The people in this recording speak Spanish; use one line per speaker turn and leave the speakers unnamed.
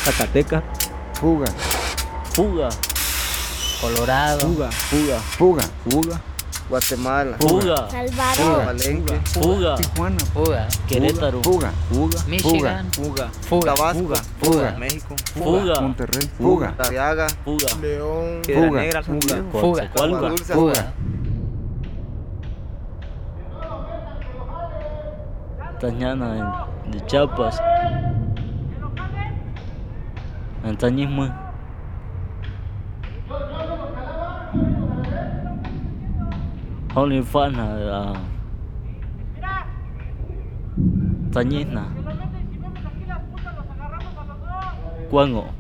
Zacatecas.
Fuga.
Fuga.
Colorado.
Fuga. Fuga.
Fuga.
Fuga.
Guatemala,
Fuga.
Salvador,
Palenque,
Fuga.
Tijuana.
Fuga.
Querétaro.
Fuga.
Fuga.
Michigan.
Fuga.
Fuga.
Tabasco,
Fuga.
Fuga.
México,
Fuga.
Monterrey. Fuga.
Arriaga,
Fuga.
León,
Fuga.
Piedra Negra,
Fuga.
Fuga.
Coatzacoalcos.
Dulce,
Fuga.
Tañana de Chiapas. Antañismo. Olifana. Tañisna. Cuango.